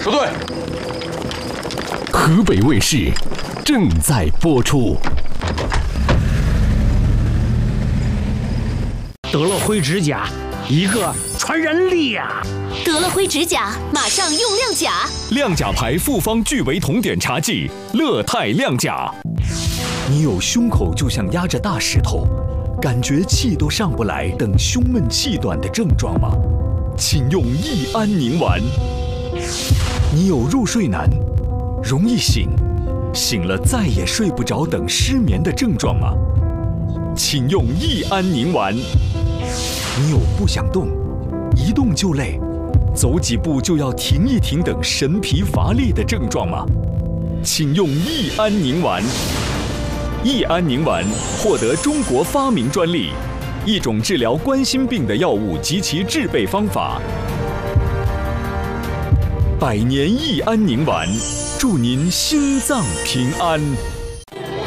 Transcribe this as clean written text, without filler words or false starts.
不对。 河北卫视正在播出。 得了灰指甲，一个传染力呀！ 得了灰指甲，马上用亮甲。 亮甲牌复方聚维酮碘茶剂，乐泰亮甲。 你有胸口就像压着大石头，感觉气都上不来等胸闷气短的症状吗？请用益安宁丸。你有入睡难，容易醒，醒了再也睡不着等失眠的症状吗？请用益安宁丸。你有不想动，一动就累，走几步就要停一停等神疲乏力的症状吗？请用益安宁丸。益安宁丸获得中国发明专利，一种治疗冠心病的药物及其制备方法。百年益安宁丸，祝您心脏平安。